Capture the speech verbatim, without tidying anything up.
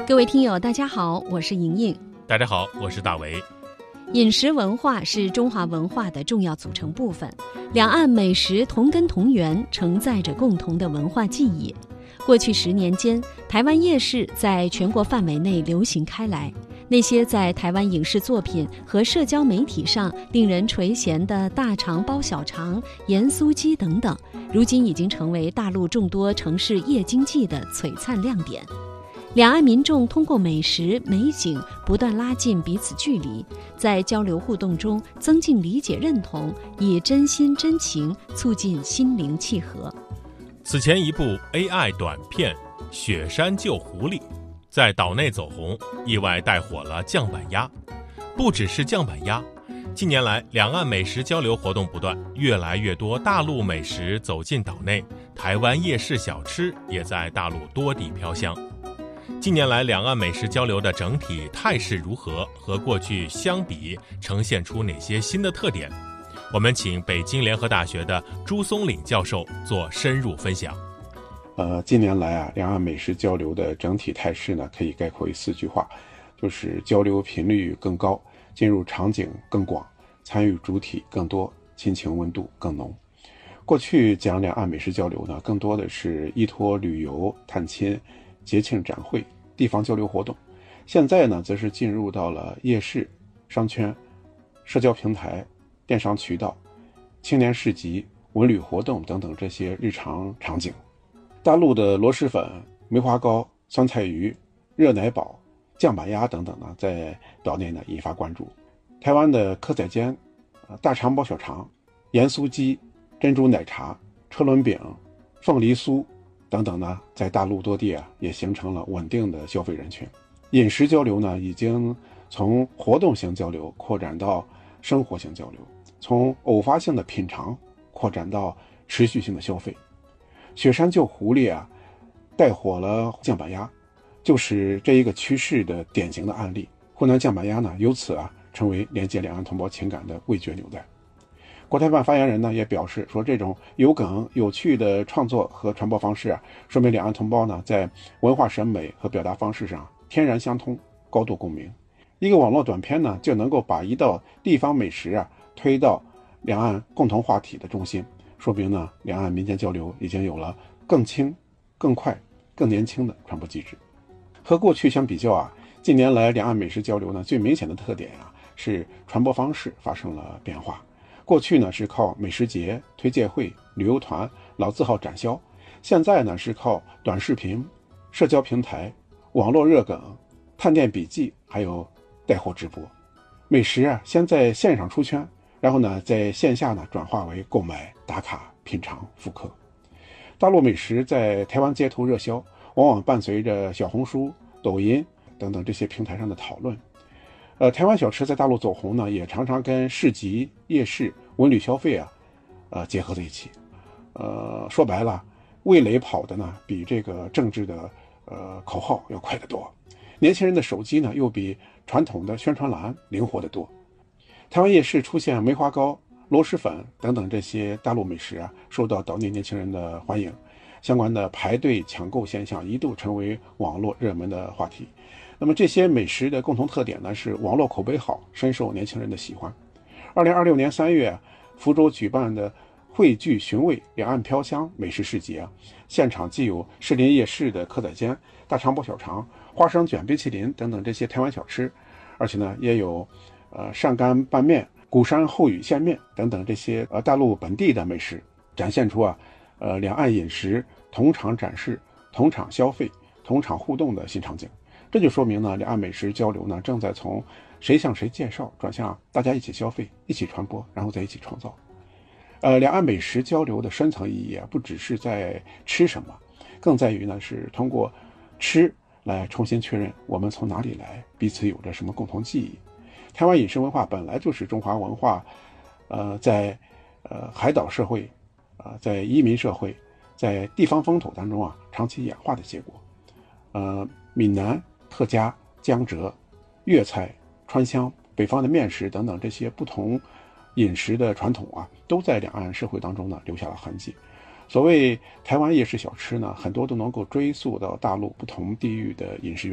各位听友大家好，我是莹莹。 大家好，我是大为。 饮食文化是中华文化的重要组成部分，两岸美食同根同源，承载着共同的文化记忆。过去十年间，台湾夜市在全国范围内流行开来，那些在台湾影视作品和社交媒体上令人垂涎的大肠包小肠、盐酥鸡等等，如今已经成为大陆众多城市夜经济的璀璨亮点。两岸民众通过美食美景不断拉近彼此距离，在交流互动中增进理解认同，以真心真情促进心灵契合。 此前一部 A I 短片《雪山救狐狸》在岛内走红，意外带火了酱板鸭。不只是酱板鸭，近年来两岸美食交流活动不断，越来越多大陆美食走进岛内，台湾夜市小吃也在大陆多地飘香。近年来两岸美食交流的整体态势如何，和过去相比呈现出哪些新的特点？我们请北京联合大学的朱松岭教授做深入分享。 呃，近年来啊，两岸美食交流的整体态势呢，可以概括为四句话，就是交流频率更高，进入场景更广，参与主体更多，亲情温度更浓。过去讲两岸美食交流呢，更多的是依托旅游、探亲、节庆展会、地方交流活动，现在呢，则是进入到了夜市、商圈、社交平台、电商渠道、青年市集、文旅活动等等这些日常场景。大陆的螺蛳粉、梅花糕、酸菜鱼、热奶堡、酱板鸭等等呢，在岛内呢引发关注。台湾的蚵仔煎、大肠包小肠、盐酥鸡、珍珠奶茶、车轮饼、凤梨酥等等呢，在大陆多地啊也形成了稳定的消费人群。饮食交流呢，已经从活动型交流扩展到生活型交流，从偶发性的品尝扩展到持续性的消费。雪山救狐狸啊，带火了酱板鸭，就是这一个趋势的典型的案例。湖南酱板鸭呢，由此啊成为连接两岸同胞情感的味觉纽带。国台办发言人呢也表示说，这种有梗有趣的创作和传播方式啊，说明两岸同胞呢在文化审美和表达方式上天然相通，高度共鸣。一个网络短片呢，就能够把一道地方美食啊推到两岸共同话题的中心，说明呢两岸民间交流已经有了更轻、更快、更年轻的传播机制。和过去相比较啊，近年来两岸美食交流呢最明显的特点啊是传播方式发生了变化。过去呢是靠美食节、推介会、旅游团、老字号展销，现在呢是靠短视频、社交平台、网络热梗、探店笔记，还有带货直播。美食啊先在线上出圈，然后呢在线下呢转化为购买、打卡、品尝、复刻。大陆美食在台湾街头热销，往往伴随着小红书、抖音等等这些平台上的讨论。呃，台湾小吃在大陆走红呢，也常常跟市集、夜市、文旅消费啊，呃，结合在一起。呃，说白了，味蕾跑的呢，比这个政治的呃口号要快得多。年轻人的手机呢，又比传统的宣传栏灵活得多。台湾夜市出现梅花糕、螺蛳粉等等这些大陆美食啊，受到岛内年轻人的欢迎，相关的排队抢购现象一度成为网络热门的话题。那么这些美食的共同特点呢，是网络口碑好，深受年轻人的喜欢。二零二六年三月，福州举办的汇聚寻味两岸飘香美食市集啊，现场既有士林夜市的蚵仔煎、大肠包小肠、花生卷冰淇淋等等这些台湾小吃，而且呢也有呃上干拌面、鼓山后雨线面等等这些呃大陆本地的美食，展现出啊呃两岸饮食同场展示、同场消费、同场互动的新场景。这就说明呢，两岸美食交流呢正在从谁向谁介绍转向大家一起消费、一起传播，然后再一起创造。呃，两岸美食交流的深层意义啊，不只是在吃什么，更在于呢是通过吃来重新确认我们从哪里来，彼此有着什么共同记忆。台湾饮食文化本来就是中华文化，呃，在呃海岛社会，啊、呃，在移民社会，在地方风土当中啊长期演化的结果。呃，闽南、客家、江浙、粤菜、川湘、北方的面食等等这些不同饮食的传统啊，都在两岸社会当中呢留下了痕迹。所谓台湾夜市小吃呢，很多都能够追溯到大陆不同地域的饮食